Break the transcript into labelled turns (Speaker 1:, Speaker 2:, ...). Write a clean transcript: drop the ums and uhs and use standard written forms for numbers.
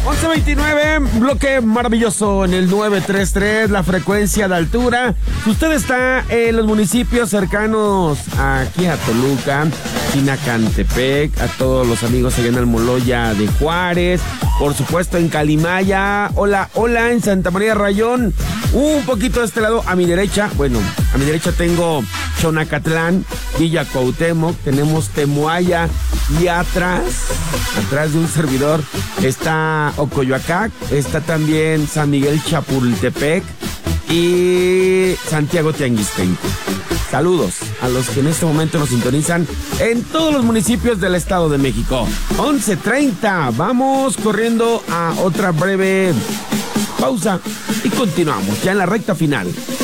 Speaker 1: 11:29, bloque maravilloso en el 933, la frecuencia de altura. Usted está en los municipios cercanos aquí a Toluca, Sinacantepec, a todos los amigos allá en Almoloya de Juárez, por supuesto en Calimaya, hola, en Santa María Rayón, un poquito de este lado, a mi derecha tengo Xonacatlán, Villa Cuauhtémoc, tenemos Temoaya y atrás de un servidor está Ocoyoacac, está también San Miguel Chapultepec y Santiago Tianguistenco. Saludos a los que en este momento nos sintonizan en todos los municipios del Estado de México. 11:30, vamos corriendo a otra breve pausa y continuamos ya en la recta final